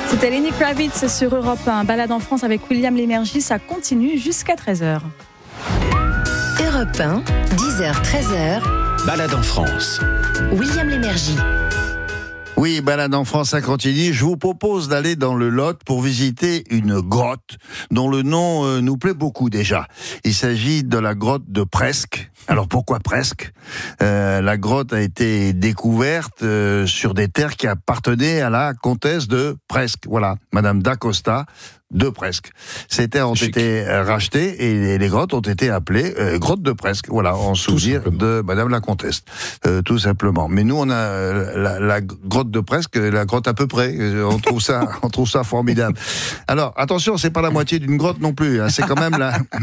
C'était Lenny Kravitz sur Europe 1. Balade en France avec William Lémergie, ça continue jusqu'à 13h. Europe 1, 10h, 13h. Balade en France. William Lémergie. Oui, balade en France à Cantigny. Je vous propose d'aller dans le Lot pour visiter une grotte dont le nom nous plaît beaucoup déjà. Il s'agit de la grotte de Presque. Alors pourquoi Presque ? La grotte a été découverte sur des terres qui appartenaient à la comtesse de Presque. Voilà, Madame d'Acosta de Presque. Ces terres ont été rachetées et les grottes ont été appelées grottes de Presque. Voilà, en souvenir de Madame la comtesse, tout simplement. Mais nous, on a la grotte de Presque, la grotte à peu près. On trouve ça formidable. Alors, attention, c'est pas la moitié d'une grotte non plus. Hein. C'est quand même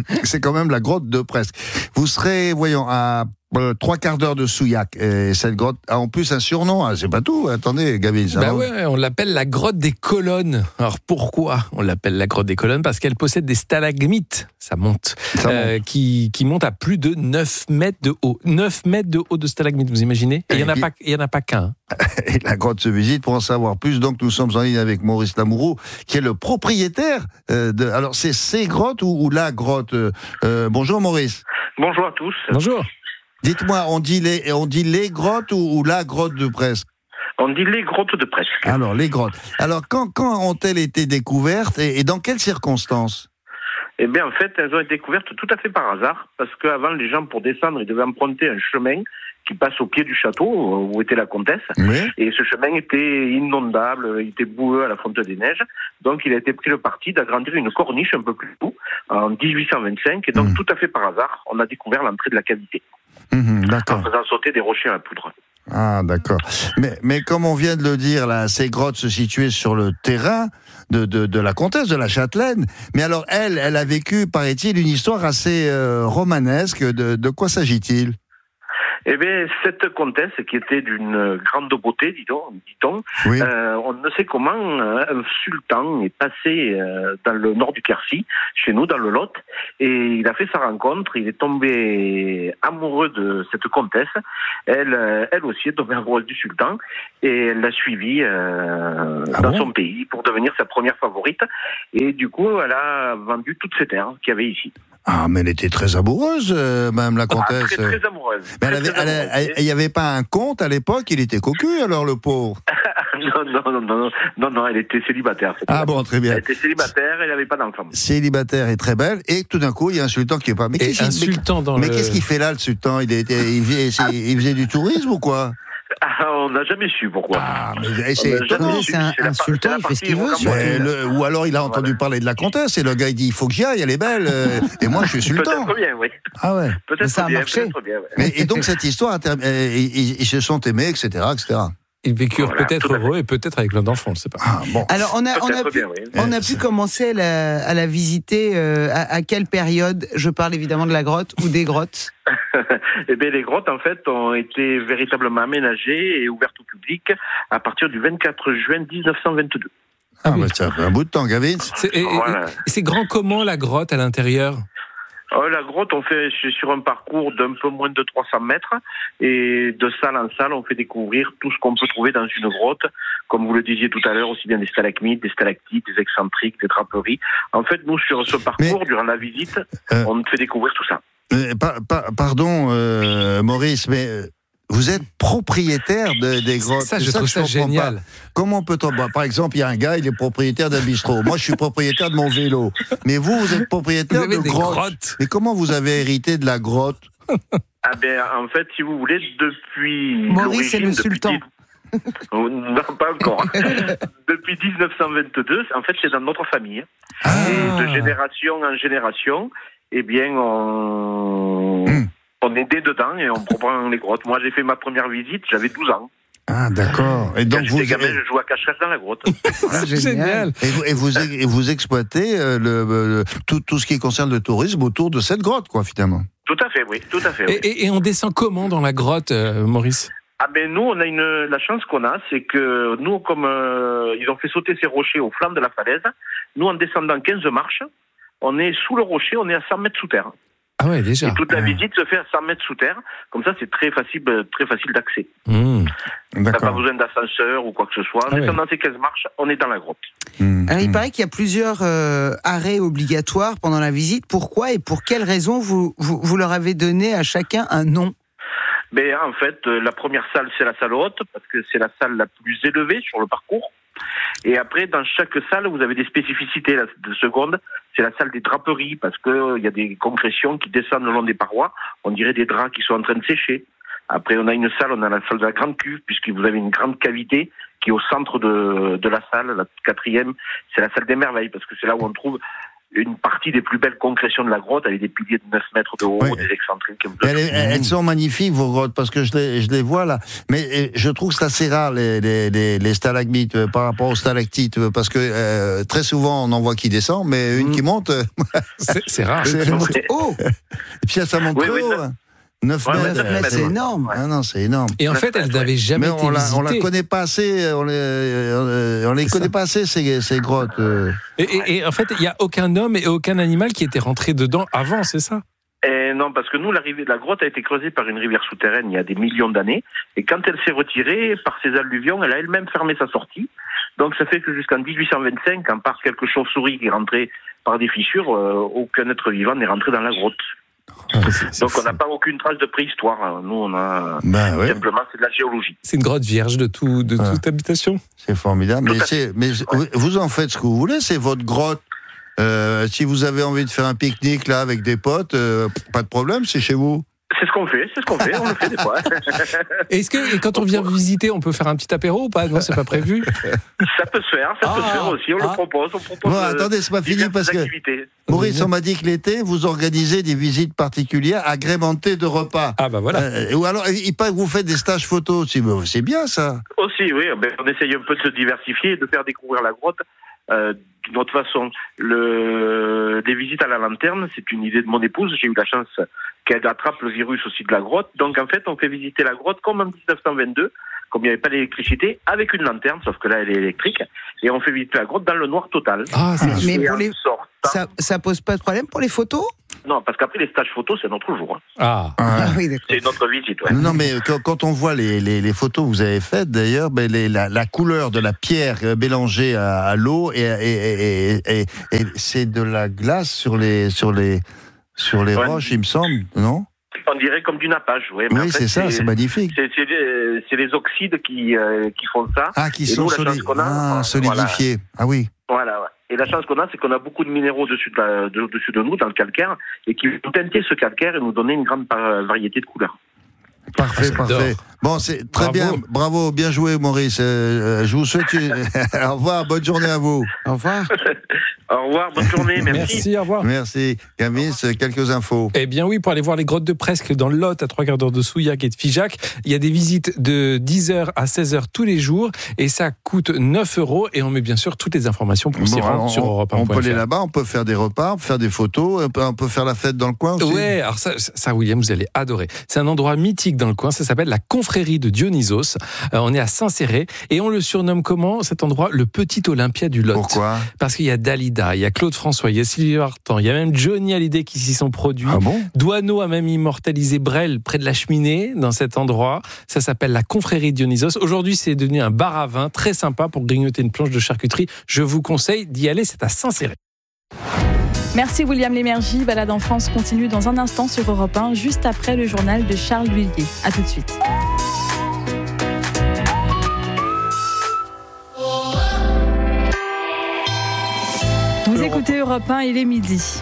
la grotte de Presque. Vous serez, voyons, à 3/4 d'heure de Souillac. Et cette grotte a en plus un surnom. Hein. C'est pas tout. Attendez, Gavin. Ouais, on l'appelle la grotte des colonnes. Alors pourquoi on l'appelle la grotte des colonnes ? Parce qu'elle possède des stalagmites. Ça monte. Qui montent à plus de 9 mètres de haut. 9 mètres de haut de stalagmites, vous imaginez ? Et il n'y en a pas qu'un. Et la grotte se visite. Pour en savoir plus, donc nous sommes en ligne avec Maurice Lamouroux, qui est le propriétaire de... Alors, c'est ces grottes ou la grotte Bonjour Maurice. Bonjour à tous. Bonjour. Dites-moi, on dit les grottes ou la grotte de Presque ? On dit les grottes de Presque. Alors, les grottes. Alors, quand ont-elles été découvertes et dans quelles circonstances ? Eh bien, en fait, elles ont été découvertes tout à fait par hasard, parce qu'avant, les gens, pour descendre, ils devaient emprunter un chemin qui passe au pied du château, où était la comtesse. Oui. Et ce chemin était inondable, il était boueux à la fonte des neiges. Donc, il a été pris le parti d'agrandir une corniche un peu plus haut, en 1825. Et donc, tout à fait par hasard, on a découvert l'entrée de la cavité. D'accord. En faisant sauter des rochers à la poudre. Ah, d'accord. Mais comme on vient de le dire, là, ces grottes se situaient sur le terrain de la comtesse de la Châtelaine. Mais alors, elle a vécu, paraît-il, une histoire assez romanesque. De quoi s'agit-il ? Eh bien, cette comtesse, qui était d'une grande beauté, dit-on, oui. On ne sait comment un sultan est passé dans le nord du Quercy, chez nous, dans le Lot, et il a fait sa rencontre, il est tombé amoureux de cette comtesse, elle aussi est tombée amoureuse du sultan, et elle l'a suivi dans son pays pour devenir sa première favorite, et du coup, elle a vendu toutes ses terres qu'il y avait ici. Ah, mais elle était très amoureuse, Madame la comtesse. Très amoureuse. Mais il n'y avait pas un comte à l'époque, il était cocu alors, le pauvre. Non, elle était célibataire. Ah bon, très bien. Elle était célibataire, elle n'avait pas d'enfant. Célibataire et très belle, et tout d'un coup, il y a un sultan qui est pas... Mais qu'est-ce qu'il fait là, le sultan ? Il faisait du tourisme ou quoi ? On n'a jamais su pourquoi. C'est un sultan, il fait ce qu'il veut. Ou alors il a entendu parler de la comtesse et le gars il dit il faut que j'y aille, elle est belle. Et moi je suis sultan. Peut-être bien, oui. Ah ouais. Peut-être ça a marché. Ouais. Et donc cette histoire, ils se sont aimés, etc., etc. Ils vécurent peut-être heureux et peut-être avec plein d'enfants, je ne sais pas. Ah, bon. Alors on a pu commencer à la visiter à quelle période ? Je parle évidemment de la grotte ou des grottes. Eh bien, les grottes, en fait, ont été véritablement aménagées et ouvertes au public à partir du 24 juin 1922. Ah, mais ça fait un bout de temps, Gavin. C'est grand comment, la grotte, à l'intérieur ? La grotte, on fait sur un parcours d'un peu moins de 300 mètres et de salle en salle, on fait découvrir tout ce qu'on peut trouver dans une grotte. Comme vous le disiez tout à l'heure, aussi bien des stalagmites, des stalactites, des excentriques, des draperies. En fait, nous, sur ce parcours, durant la visite, on fait découvrir tout ça. Pardon, Maurice, mais vous êtes propriétaire des grottes. Ça, je trouve ça génial. Comment peut-on... par exemple, il y a un gars, il est propriétaire d'un bistrot. Moi, je suis propriétaire de mon vélo. Mais vous êtes propriétaire de grottes. Mais comment vous avez hérité de la grotte ? Ah ben, en fait, si vous voulez, depuis... Maurice est le sultan. Non, pas encore. Depuis 1922, en fait, c'est dans notre famille. Et de génération en génération, eh bien, on est dès dedans et on reprend les grottes. Moi, j'ai fait ma première visite, j'avais 12 ans. Ah, d'accord. Et donc j'étais gamin, je jouais à cache-cache dans la grotte. Voilà. C'est génial. Et vous exploitez tout ce qui concerne le tourisme autour de cette grotte, quoi, finalement. Tout à fait, oui. Oui. Et on descend comment dans la grotte, Maurice ? Ah ben nous, on a la chance qu'on a, c'est que nous, comme ils ont fait sauter ces rochers au flanc de la falaise, nous, en descendant 15 marches, on est sous le rocher, on est à 100 mètres sous terre. Ah ouais, déjà. Et toute la visite se fait à 100 mètres sous terre. Comme ça, c'est très facile d'accès. T'as pas besoin d'ascenseur ou quoi que ce soit. En descendant ces 15 marches, on est dans la grotte. Alors, il paraît qu'il y a plusieurs arrêts obligatoires pendant la visite. Pourquoi et pour quelles raisons vous leur avez donné à chacun un nom? Mais en fait, la première salle, c'est la salle haute, parce que c'est la salle la plus élevée sur le parcours. Et après, dans chaque salle, vous avez des spécificités. La seconde, c'est la salle des draperies, parce qu'il y a des concrétions qui descendent le long des parois. On dirait des draps qui sont en train de sécher. Après, on a la salle de la grande cuve, puisque vous avez une grande cavité qui est au centre de la salle. La quatrième, c'est la salle des merveilles, parce que c'est là où on trouve une partie des plus belles concrétions de la grotte, avec des piliers de 9 mètres de haut, des excentriques. Elles sont magnifiques, vos grottes, parce que je les vois là. Mais je trouve que c'est assez rare, les stalagmites, par rapport aux stalactites, parce que très souvent, on en voit qui descend, mais une qui monte... c'est rare. Et puis ça monte trop. 9 mètres, c'est énorme. Ah non, c'est énorme. Et en fait, elles n'avaient jamais été visitées. On la connaît pas assez, on les connaît pas assez, ces grottes. Et en fait, il n'y a aucun homme et aucun animal qui était rentré dedans avant, c'est ça? Non, parce que nous, la grotte a été creusée par une rivière souterraine il y a des millions d'années. Et quand elle s'est retirée, par ses alluvions, elle a elle-même fermé sa sortie. Donc ça fait que jusqu'en 1825, à part quelques chauves-souris qui rentraient par des fissures, aucun être vivant n'est rentré dans la grotte. Donc on n'a pas aucune trace de préhistoire. Nous, on a simplement, c'est de la géologie. C'est une grotte vierge de toute habitation. C'est formidable. Mais vous en faites ce que vous voulez, c'est votre grotte. Si vous avez envie de faire un pique-nique là avec des potes, pas de problème, c'est chez vous. C'est ce qu'on fait, on le fait des fois. Est-ce que quand on vient visiter, on peut faire un petit apéro ou pas? Non, c'est pas prévu. Ça peut se faire aussi, on le propose. Bon, attendez, c'est pas fini parce que Maurice, on m'a dit que l'été, vous organisez des visites particulières agrémentées de repas. Ah bah voilà. Ou alors, il paraît que vous faites des stages photos, c'est bien ça. Aussi, oui, on essaye un peu de se diversifier et de faire découvrir la grotte. D'une autre façon, des visites à la lanterne, c'est une idée de mon épouse. J'ai eu la chance qu'elle attrape le virus aussi de la grotte. Donc en fait, on fait visiter la grotte comme en 1922, comme il n'y avait pas d'électricité, avec une lanterne, sauf que là elle est électrique, et on fait visiter la grotte dans le noir total. Mais ça pose pas de problème pour les photos? Non, parce qu'après les stages photos, c'est notre jour. Oui, d'accord. C'est notre visite, Non, mais quand on voit les photos que vous avez faites, d'ailleurs, la couleur de la pierre mélangée à l'eau, et c'est de la glace sur les roches, il me semble, non? On dirait comme du nappage, oui. Oui, c'est ça, c'est magnifique. C'est les oxydes qui font ça. Ah, qui sont solidifiés. Ah oui. Voilà, ouais. Et la chance qu'on a, c'est qu'on a beaucoup de minéraux au-dessus de nous, dans le calcaire, et qui vont teinter ce calcaire et nous donner une grande variété de couleurs. Parfait. Bon, c'est très bien. Bravo, bien joué, Maurice. Je vous souhaite au revoir, bonne journée à vous. Au revoir. Au revoir, bonne journée, merci. Merci, au revoir. Merci. Camis, quelques infos. Eh bien oui, pour aller voir les grottes de Presque dans le Lot, à 3 quarts d'heure de Souillac et de Figeac, il y a des visites de 10h à 16h tous les jours, et ça coûte 9 €, et on met bien sûr toutes les informations pour s'y rendre sur Europe 1.fr. On peut aller là-bas, on peut faire des repas, on peut faire des photos, on peut faire la fête dans le coin aussi. Ouais, alors ça William, vous allez adorer. C'est un endroit mythique dans le coin, ça s'appelle la confrérie de Dionysos. On est à Saint-Céré, et on le surnomme comment, cet endroit? Le petit Olympia du Lot. Pourquoi? Parce qu'il y a Dalida, il y a Claude François, il y a Sylvie Vartan, il y a même Johnny Hallyday qui s'y sont produits. Ah bon? Douaneau a même immortalisé Brel près de la cheminée dans cet endroit. Ça s'appelle la confrérie de Dionysos. Aujourd'hui, c'est devenu un bar à vin très sympa pour grignoter une planche de charcuterie. Je vous conseille d'y aller, c'est à Saint-Céré. Merci William Lémergie. Balade en France continue dans un instant sur Europe 1, juste après le journal de Charles Lhuillier. A tout de suite. Vous écoutez Europe 1, il est midi.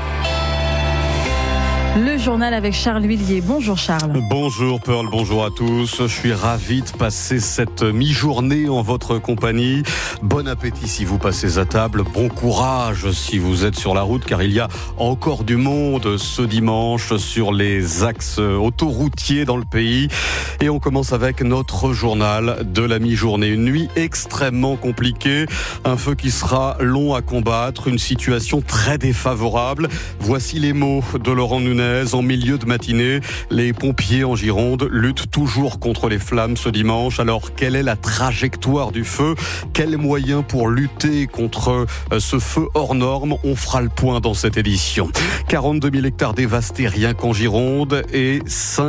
Le journal avec Charles Lhuillier. Bonjour Charles. Bonjour Pearl, bonjour à tous. Je suis ravi de passer cette mi-journée en votre compagnie. Bon appétit si vous passez à table. Bon courage si vous êtes sur la route, car il y a encore du monde ce dimanche sur les axes autoroutiers dans le pays. Et on commence avec notre journal de la mi-journée. Une nuit extrêmement compliquée. Un feu qui sera long à combattre. Une situation très défavorable. Voici les mots de Laurent Nunez. en milieu de matinée. Les pompiers en Gironde luttent toujours contre les flammes ce dimanche. Alors, quelle est la trajectoire du feu? Quels moyens pour lutter contre ce feu hors norme? On fera le point dans cette édition. 42 000 hectares dévastés rien qu'en Gironde et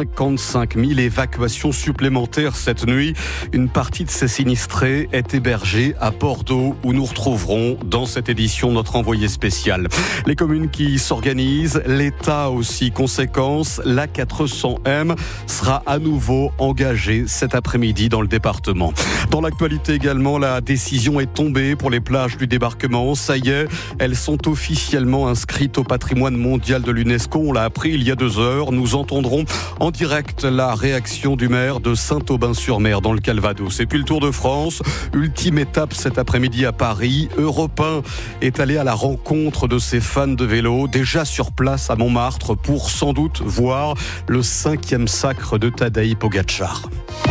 55 000 évacuations supplémentaires cette nuit. Une partie de ces sinistrés est hébergée à Bordeaux où nous retrouverons dans cette édition notre envoyé spécial. Les communes qui s'organisent, l'État aussi. Conséquence, l'A400M sera à nouveau engagée cet après-midi dans le département. Dans l'actualité également, la décision est tombée pour les plages du débarquement. Ça y est, elles sont officiellement inscrites au patrimoine mondial de l'UNESCO. On l'a appris il y a 2 heures. Nous entendrons en direct la réaction du maire de Saint-Aubin-sur-Mer dans le Calvados. Et puis le Tour de France, ultime étape cet après-midi à Paris. Europe 1 est allé à la rencontre de ses fans de vélo, déjà sur place à Montmartre pour sans doute voir le 5e sacre de Tadej Pogačar.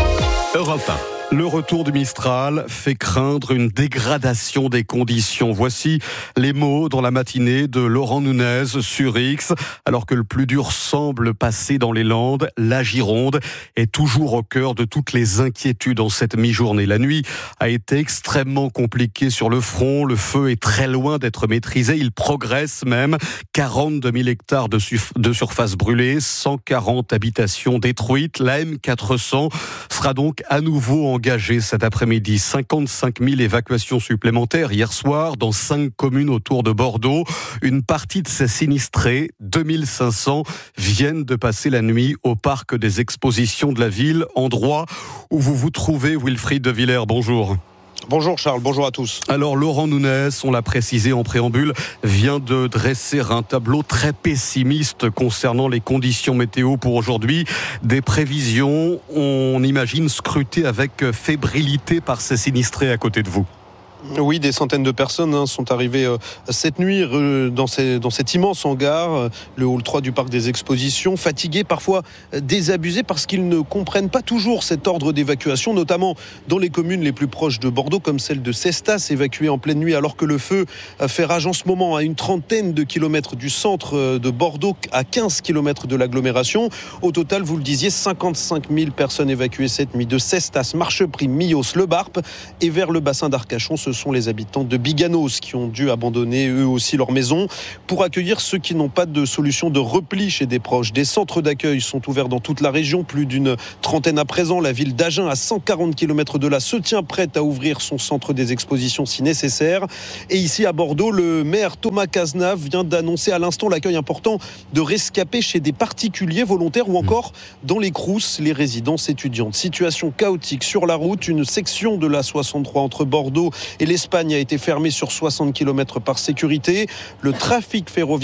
Europe 1. Le retour du Mistral fait craindre une dégradation des conditions. Voici les mots dans la matinée de Laurent Nunez sur X. Alors que le plus dur semble passer dans les Landes, la Gironde est toujours au cœur de toutes les inquiétudes en cette mi-journée. La nuit a été extrêmement compliquée sur le front. Le feu est très loin d'être maîtrisé. Il progresse même. 42 000 hectares de surface brûlée, 140 habitations détruites. La M400 sera donc à nouveau engagé cet après-midi. 55 000 évacuations supplémentaires hier soir dans 5 communes autour de Bordeaux. Une partie de ces sinistrés, 2500, viennent de passer la nuit au parc des expositions de la ville, endroit où vous vous trouvez, Wilfried de Villers. Bonjour. Bonjour Charles, bonjour à tous. Alors Laurent Nunez, on l'a précisé en préambule, vient de dresser un tableau très pessimiste concernant les conditions météo pour aujourd'hui. Des prévisions, on imagine, scrutées avec fébrilité par ces sinistrés à côté de vous. Oui, des centaines de personnes sont arrivées cette nuit dans cet immense hangar, le hall 3 du parc des expositions, fatigués, parfois désabusés parce qu'ils ne comprennent pas toujours cet ordre d'évacuation, notamment dans les communes les plus proches de Bordeaux, comme celle de Cestas, évacuée en pleine nuit alors que le feu fait rage en ce moment à une trentaine de kilomètres du centre de Bordeaux, à 15 kilomètres de l'agglomération. Au total, vous le disiez, 55 000 personnes évacuées cette nuit de Cestas, Marcheprime, Millos, Le Barp et vers le bassin d'Arcachon. Ce sont les habitants de Biganos qui ont dû abandonner eux aussi leur maison pour accueillir ceux qui n'ont pas de solution de repli chez des proches. Des centres d'accueil sont ouverts dans toute la région, plus d'une trentaine à présent. La ville d'Agen, à 140 km de là, se tient prête à ouvrir son centre des expositions si nécessaire. Et ici à Bordeaux, le maire Thomas Cazenave vient d'annoncer à l'instant l'accueil important de rescapés chez des particuliers volontaires ou encore dans les Crous, les résidences étudiantes. Situation chaotique sur la route, une section de la 63 entre Bordeaux et l'Espagne a été fermée sur 60 km par sécurité. Le trafic ferroviaire